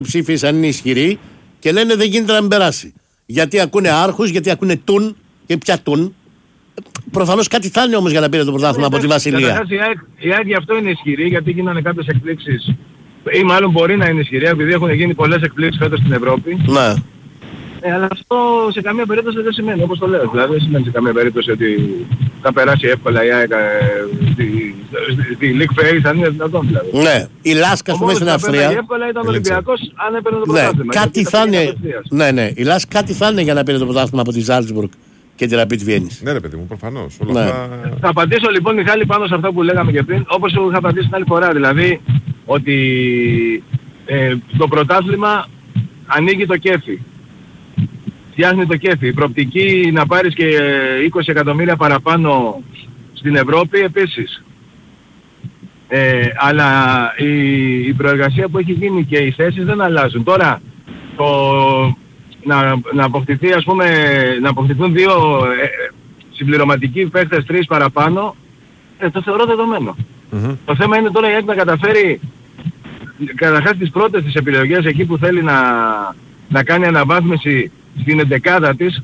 ψήφισαν είναι ισχυροί και λένε δεν γίνεται να μην περάσει. Γιατί ακούνε άρχους, γιατί ακούνε τουν και πια τουν. Προφανώς κάτι θα είναι όμως για να πήρε το πρωτάθλημα από τη Βασιλεία. Η ΑΕΚ γι' αυτό είναι ισχυρή, γιατί γίνανε κάποιες εκπλήξεις. Ή μάλλον μπορεί να είναι ισχυρή, επειδή έχουν γίνει πολλές εκπλήξεις φέτος στην Ευρώπη. Ναι. Αλλά αυτό σε καμία περίπτωση δεν σημαίνει, όπως το λέω. Δηλαδή δεν σημαίνει σε καμία περίπτωση ότι θα περάσει εύκολα η ΑΕΚ στη League Phase, αν είναι δυνατόν δηλαδή. Ναι. Η Λάσκα, ας πούμε, στην Αυστρία. Εύκολα ήταν ο Ολυμπιακός αν έπαιρνε το πρωτάθλημα. Κάτι θα είναι. Ναι. Η Λάσκα κάτι θα είναι για να πήρε το πρωτάθλημα από τη Ζάλτσμπουργκ και τη Rapid Βιέννης. Ναι ρε παιδί μου, προφανώς. Θα απαντήσω λοιπόν, Μιχάλη, πάνω σε αυτό που λέγαμε και πριν, όπως είχα απαντήσει την άλλη φορά. Δηλαδή ότι το πρωτάθλημα ανοίγει το κέφι. Φτιάχνει το κέφι. Η προοπτική να πάρεις και 20 εκατομμύρια παραπάνω στην Ευρώπη επίσης. Αλλά η προεργασία που έχει γίνει και οι θέσεις δεν αλλάζουν. Τώρα να αποκτηθεί, ας πούμε, να αποκτηθούν 2 συμπληρωματικοί παίκτες, 3 παραπάνω, το θεωρώ δεδομένο. Το θέμα είναι τώρα η ΑΕΚ να καταφέρει καταρχάς τις πρώτες τις επιλογές εκεί που θέλει να κάνει αναβάθμιση στην εντεκάδα της,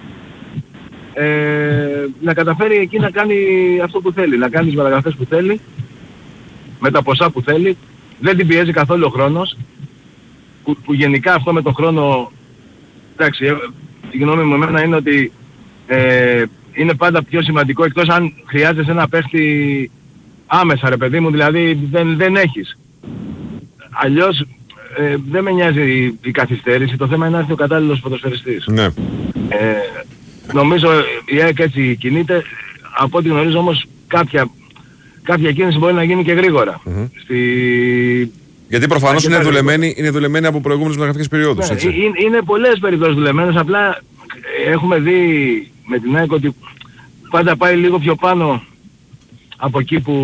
να καταφέρει εκεί να κάνει αυτό που θέλει, να κάνει τις μεταγραφές που θέλει, με τα ποσά που θέλει. Δεν την πιέζει καθόλου ο χρόνος, που γενικά αυτό με τον χρόνο, εντάξει, η γνώμη μου εμένα είναι ότι είναι πάντα πιο σημαντικό, εκτός αν χρειάζεσαι ένα παίχτη άμεσα ρε παιδί μου, δηλαδή δεν έχεις. Αλλιώς δεν με νοιάζει η καθυστέρηση, το θέμα είναι να έρθει ο κατάλληλος ποδοσφαιριστής. Ναι. Νομίζω η ΑΕΚ έτσι κινείται, από ό,τι γνωρίζω όμως κάποια κίνηση μπορεί να γίνει και γρήγορα. Γιατί προφανώς είναι δουλεμένοι από προηγούμενες μεταγραφικές περιόδους. Ναι, είναι πολλές περιπτώσεις δουλεμένες, απλά έχουμε δει με την ΑΕΚ ότι πάντα πάει λίγο πιο πάνω από εκεί που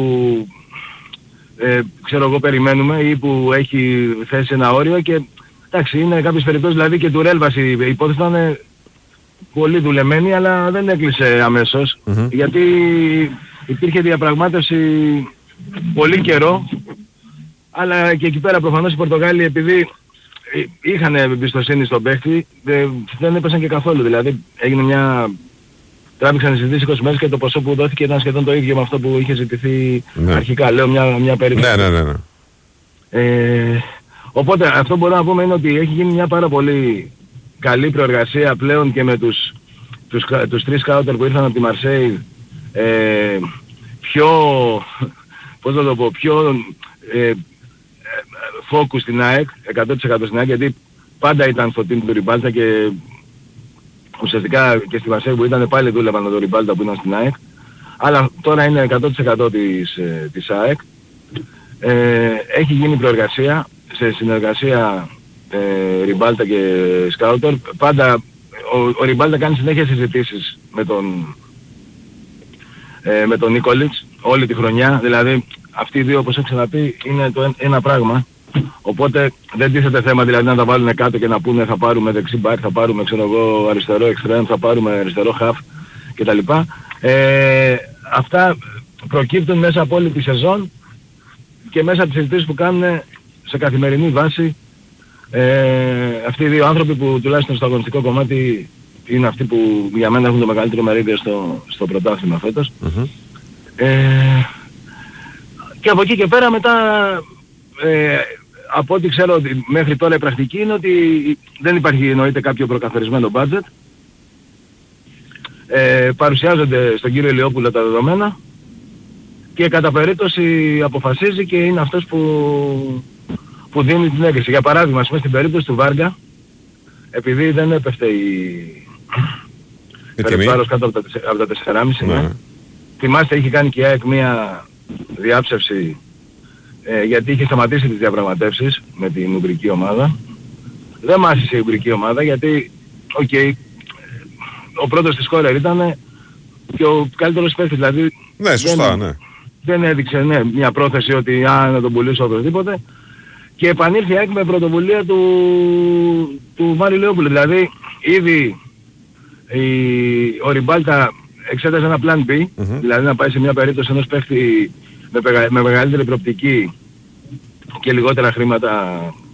ξέρω εγώ περιμένουμε ή που έχει θέσει ένα όριο και εντάξει είναι κάποιες περιπτώσεις, δηλαδή και του Ρέλβας η υπόθεση ήταν πολύ δουλεμένη αλλά δεν έκλεισε αμέσως γιατί υπήρχε διαπραγμάτευση πολύ καιρό, αλλά και εκεί πέρα προφανώς οι Πορτογάλοι επειδή είχαν εμπιστοσύνη στον παίχτη δεν έπεσαν και καθόλου, δηλαδή έγινε τράβηξαν οι συζητήσεις 20 μέρες και το ποσό που δόθηκε ήταν σχεδόν το ίδιο με αυτό που είχε ζητηθεί αρχικά. Λέω μια περίπτωση. Ναι. Οπότε αυτό μπορούμε να πούμε είναι ότι έχει γίνει μια πάρα πολύ καλή προεργασία πλέον και με τους 3 σκάουτερ που ήρθαν από τη Μαρσέη πιο, πώς να το πω, πιο focus στην ΑΕΚ, 100% στην ΑΕΚ, γιατί πάντα ήταν στο team του Ριμπάλτα και ουσιαστικά και στη Μαρσέη που ήταν πάλι δούλευαν με τον Ριμπάλτα που ήταν στην ΑΕΚ, αλλά τώρα είναι 100% της ΑΕΚ. Έχει γίνει προεργασία σε συνεργασία Ριμπάλτα και Σκάουτερ. Πάντα ο Ριμπάλτα κάνει συνέχεια συζητήσεις με τον Νίκολιτς όλη τη χρονιά, δηλαδή αυτοί οι δύο όπως έχω ξαναπεί είναι ένα πράγμα, οπότε δεν τίθεται θέμα δηλαδή να τα βάλουν κάτω και να πούνε θα πάρουμε δεξί μπακ, θα πάρουμε ξέρω εγώ αριστερό εξτρέμ, θα πάρουμε αριστερό χαφ κτλ. Αυτά προκύπτουν μέσα από όλη τη σεζόν και μέσα από τις συζητήσεις που κάνουν σε καθημερινή βάση αυτοί οι δύο άνθρωποι που τουλάχιστον στο αγωνιστικό κομμάτι είναι αυτοί που για μένα έχουν το μεγαλύτερο μερίδιο στο πρωτάθλημα φέτος. Και από εκεί και πέρα μετά από ό,τι ξέρω ότι μέχρι τώρα η πρακτική είναι ότι δεν υπάρχει εννοείται κάποιο προκαθορισμένο budget. Παρουσιάζονται στον κύριο Ηλιόπουλο τα δεδομένα και κατά περίπτωση αποφασίζει και είναι αυτός που δίνει την έγκριση. Για παράδειγμα, ας πούμε στην περίπτωση του Βάργα, επειδή δεν έπεφτε η περιπτώρος κάτω από τα 4,5, ναι. Θυμάστε είχε κάνει και η ΑΕΚ μία διάψευση γιατί είχε σταματήσει τις διαπραγματεύσεις με την Ουγγρική ομάδα. Δεν μ' άσησε η Ουγγρική ομάδα γιατί ο πρώτος της χώρα ήταν και ο καλύτερος παίκτης, δηλαδή ναι, σωστά, δεν έδειξε μια πρόθεση ότι να τον πουλήσω οπωσδήποτε και επανήλθε η ΑΕΚ με πρωτοβουλία του Μάριου Ηλιόπουλου. Δηλαδή ήδη ο Ριμπάλτα εξέτασε ένα plan B, δηλαδή να πάει σε μια περίπτωση ενός παίχτη με μεγαλύτερη προοπτική και λιγότερα χρήματα